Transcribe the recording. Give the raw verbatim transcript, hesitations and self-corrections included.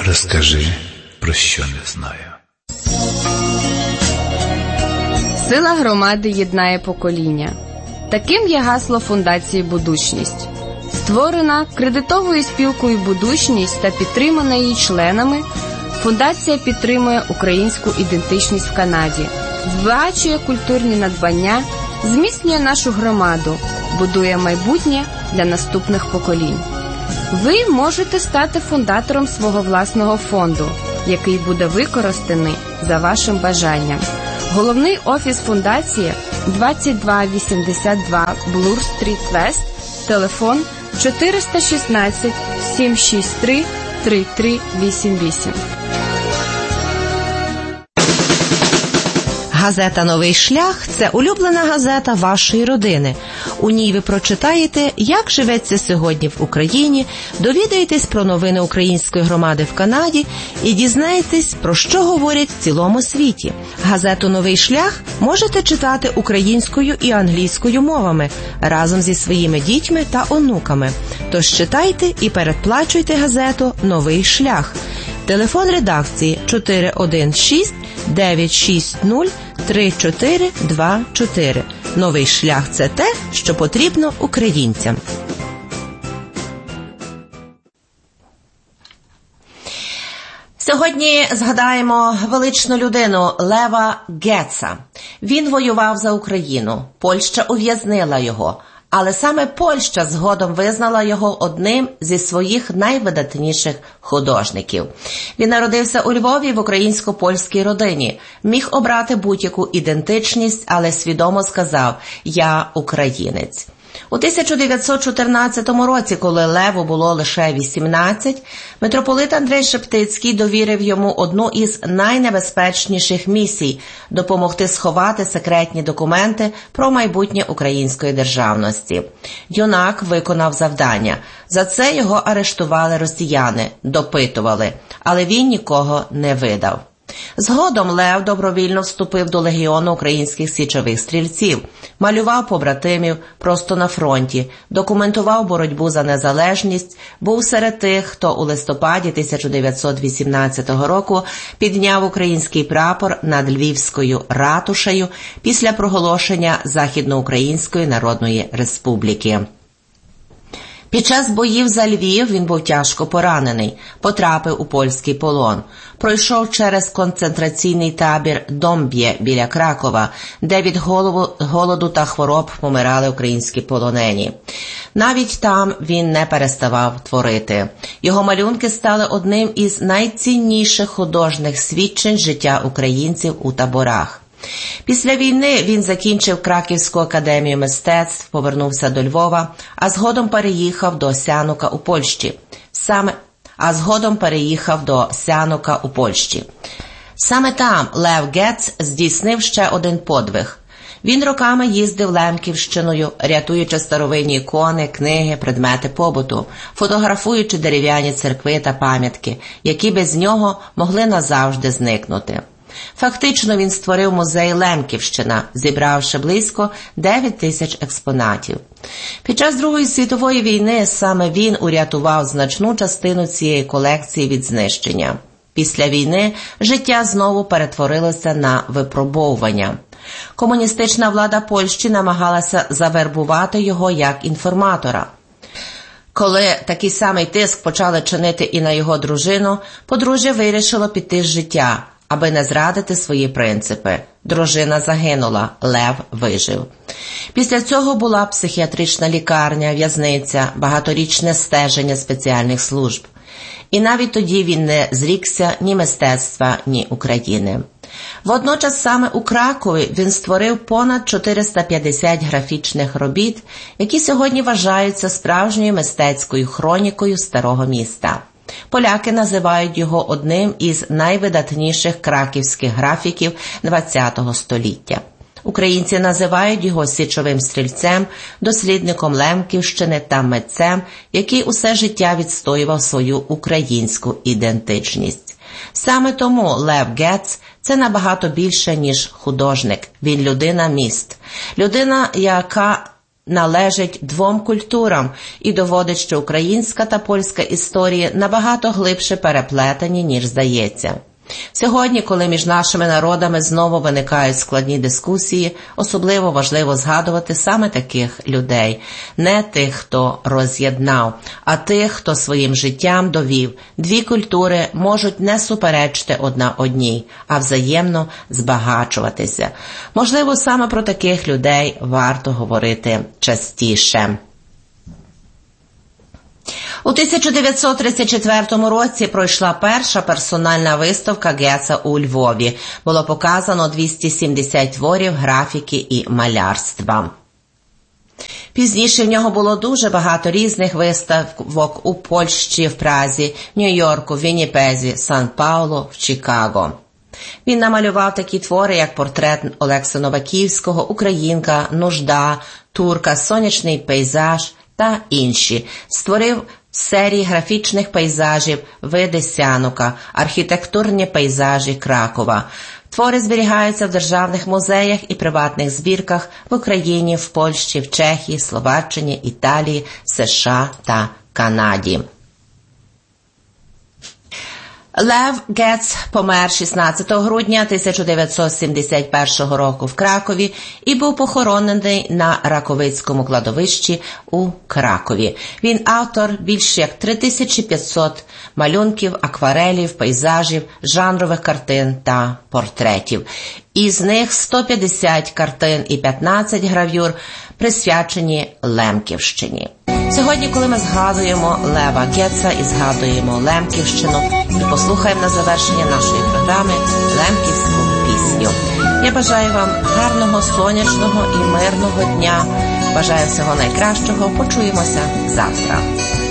Розкажи, про що не знаю. Сила громади єднає покоління. Таким є гасло фундації «Будучність». Створена кредитовою спілкою «Будучність» та підтримана її членами, фундація підтримує українську ідентичність в Канаді, збагачує культурні надбання, зміцнює нашу громаду, будує майбутнє для наступних поколінь. Ви можете стати фундатором свого власного фонду, який буде використаний за вашим бажанням. Головний офіс фундації двадцять два вісімдесят два Блур Стріт Вест, телефон чотириста шістнадцять сімсот шістдесят три тридцять три вісімдесят вісім. Газета «Новий шлях» – це улюблена газета вашої родини. У ній ви прочитаєте, як живеться сьогодні в Україні, довідаєтесь про новини української громади в Канаді і дізнаєтесь, про що говорять в цілому світі. Газету «Новий шлях» можете читати українською і англійською мовами разом зі своїми дітьми та онуками. Тож читайте і передплачуйте газету «Новий шлях». Телефон редакції чотири один шість дев'ять шість нуль три чотири два чотири. Новий шлях – це те, що потрібно українцям. Сьогодні згадаємо величну людину Лева Гетца. Він воював за Україну. Польща ув'язнила його. Але саме Польща згодом визнала його одним зі своїх найвидатніших художників. Він народився у Львові в українсько-польській родині. Міг обрати будь-яку ідентичність, але свідомо сказав «Я українець». У тисяча дев'ятсот чотирнадцятому році, коли Леву було лише вісімнадцять, митрополит Андрей Шептицький довірив йому одну із найнебезпечніших місій – допомогти сховати секретні документи про майбутнє української державності. Юнак виконав завдання. За це його арештували росіяни, допитували, але він нікого не видав. Згодом Лев добровільно вступив до легіону українських січових стрільців, малював побратимів просто на фронті, документував боротьбу за незалежність, був серед тих, хто у листопаді тисяча дев'ятсот вісімнадцятого року підняв український прапор над Львівською ратушею після проголошення Західноукраїнської Народної Республіки. Під час боїв за Львів він був тяжко поранений, потрапив у польський полон. Пройшов через концентраційний табір Домб'є біля Кракова, де від голоду та хвороб помирали українські полонені. Навіть там він не переставав творити. Його малюнки стали одним із найцінніших художніх свідчень життя українців у таборах. Після війни він закінчив Краківську академію мистецтв, повернувся до Львова, а згодом переїхав до Сянука у Польщі. Саме а згодом переїхав до Сянука у Польщі. Саме там Лев Гетц здійснив ще один подвиг. Він роками їздив Лемківщиною, рятуючи старовинні ікони, книги, предмети побуту, фотографуючи дерев'яні церкви та пам'ятки, які без нього могли назавжди зникнути. Фактично він створив музей Лемківщина, зібравши близько дев'ять тисяч експонатів. Під час Другої світової війни саме він урятував значну частину цієї колекції від знищення. Після війни життя знову перетворилося на випробовування. Комуністична влада Польщі намагалася завербувати його як інформатора. Коли такий самий тиск почали чинити і на його дружину, подружжя вирішило піти з життя, аби не зрадити свої принципи. Дружина загинула, Лев вижив. Після цього була психіатрична лікарня, в'язниця, багаторічне стеження спеціальних служб. І навіть тоді він не зрікся ні мистецтва, ні України. Водночас саме у Кракові він створив понад чотириста п'ятдесят графічних робіт, які сьогодні вважаються справжньою мистецькою хронікою старого міста. Поляки називають його одним із найвидатніших краківських графіків ХХ століття. Українці називають його січовим стрільцем, дослідником Лемківщини та митцем, який усе життя відстоював свою українську ідентичність. Саме тому Лев Гетц – це набагато більше, ніж художник. Він людина міст. Людина, яка належить двом культурам і доводить, що українська та польська історії набагато глибше переплетені, ніж здається. Сьогодні, коли між нашими народами знову виникають складні дискусії, особливо важливо згадувати саме таких людей. Не тих, хто роз'єднав, а тих, хто своїм життям довів. Дві культури можуть не суперечити одна одній, а взаємно збагачуватися. Можливо, саме про таких людей варто говорити частіше. У тисяча дев'ятсот тридцять четвертому році пройшла перша персональна виставка Гетца у Львові. Було показано двісті сімдесят творів графіки і малярства. Пізніше в нього було дуже багато різних виставок у Польщі, в Празі, Нью-Йорку, Вінніпезі, Сан-Паулу, в Чикаго. Він намалював такі твори, як портрет Олекси Новаківського, Українка, Нужда, Турка, Сонячний пейзаж та інші. Створив серії графічних пейзажів види Сянука, архітектурні пейзажі Кракова. Твори зберігаються в державних музеях і приватних збірках в Україні, в Польщі, в Чехії, Словаччині, Італії, США та Канаді. Лев Гетц помер шістнадцятого грудня тисяча дев'ятсот сімдесят першого року в Кракові і був похоронений на Раковицькому кладовищі у Кракові. Він автор більш як три тисячі п'ятсот малюнків, акварелів, пейзажів, жанрових картин та портретів. Із них сто п'ятдесят картин і п'ятнадцять гравюр присвячені Лемківщині. Сьогодні, коли ми згадуємо Лева Гетца і згадуємо Лемківщину, і послухаємо на завершення нашої програми лемківську пісню. Я бажаю вам гарного, сонячного і мирного дня. Бажаю всього найкращого. Почуємося завтра.